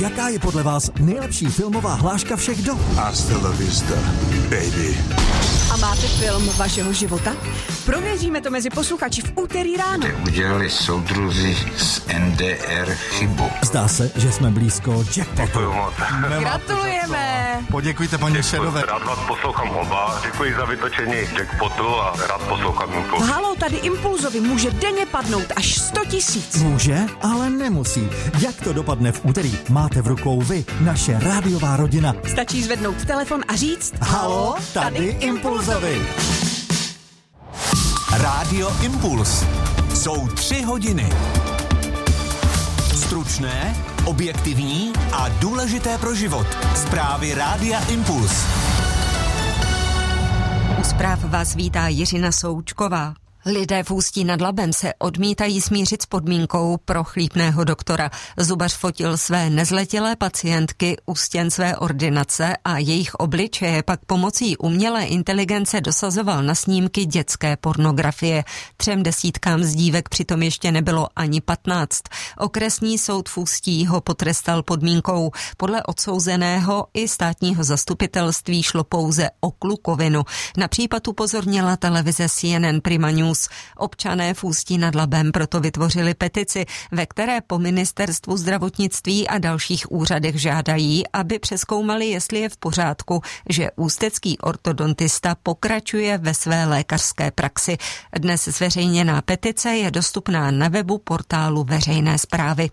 Jaká je podle vás nejlepší filmová hláška všech dob? Hasta la vista, baby. A máte film vašeho života? Prověříme to mezi posluchači v úterý ráno. Udělali soudruzi z NDR chybu. Zdá se, že jsme blízko jackpotu. Gratulujeme! Poděkujte paní Šedové. Rád vás poslouchám oba. Děkuji za vytočení jackpotu a rád poslouchám Impuls. Haló, tady Impulzovi může denně padnout až 100 000. Může, ale nemusí. Jak to dopadne v úterý, máte v rukou vy, naše rádiová rodina. Stačí zvednout telefon a říct: Haló, tady Impulzovi. Rádio Impuls. Jsou 3 hodiny. Stručné, objektivní a důležité pro život. Zprávy Rádia Impuls. U zpráv vás vítá Jiřina Součková. Lidé v Ústí nad Labem se odmítají smířit s podmínkou pro chlípného doktora. Zubař fotil své nezletilé pacientky u stěn své ordinace a jejich obličeje pak pomocí umělé inteligence dosazoval na snímky dětské pornografie. 30 z dívek přitom ještě nebylo ani 15. Okresní soud v Ústí ho potrestal podmínkou. Podle odsouzeného i státního zastupitelství šlo pouze o klukovinu. Na případ upozornila televize CNN Prima News. Občané v Ústí nad Labem proto vytvořili petici, ve které po ministerstvu zdravotnictví a dalších úřadech žádají, aby přezkoumali, jestli je v pořádku, že ústecký ortodontista pokračuje ve své lékařské praxi. Dnes zveřejněná petice je dostupná na webu portálu veřejné správy.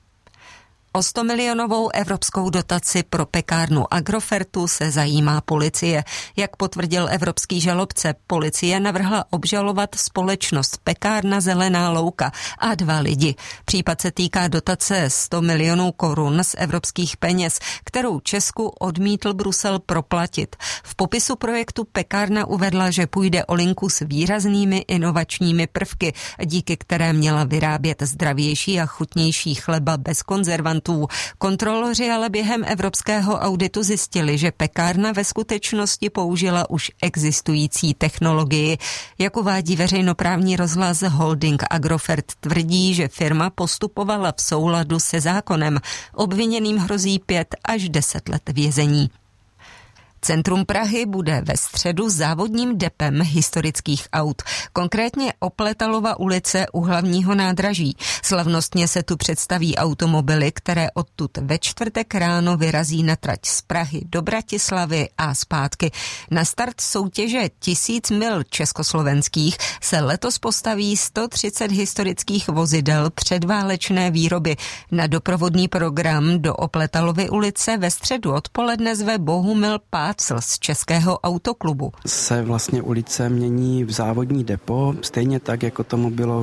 O 100 milionovou evropskou dotaci pro pekárnu Agrofertu se zajímá policie. Jak potvrdil evropský žalobce, policie navrhla obžalovat společnost Pekárna Zelená louka a 2 lidi. Případ se týká dotace 100 milionů korun z evropských peněz, kterou Česku odmítl Brusel proplatit. V popisu projektu pekárna uvedla, že půjde o linku s výraznými inovačními prvky, díky které měla vyrábět zdravější a chutnější chleba bez konzervantů. Kontroloři ale během evropského auditu zjistili, že pekárna ve skutečnosti použila už existující technologii. Jak uvádí veřejnoprávní rozhlas, holding Agrofert tvrdí, že firma postupovala v souladu se zákonem. Obviněným hrozí 5 až 10 let vězení. Centrum Prahy bude ve středu závodním depem historických aut, konkrétně Opletalova ulice u hlavního nádraží. Slavnostně se tu představí automobily, které odtud ve čtvrtek ráno vyrazí na trať z Prahy do Bratislavy a zpátky. Na start soutěže 1000 mil československých se letos postaví 130 historických vozidel předválečné výroby. Na doprovodný program do Opletalovy ulice ve středu odpoledne zve Bohumil Pácl z Českého autoklubu. Se vlastně ulice mění v závodní depo, stejně tak, jako tomu bylo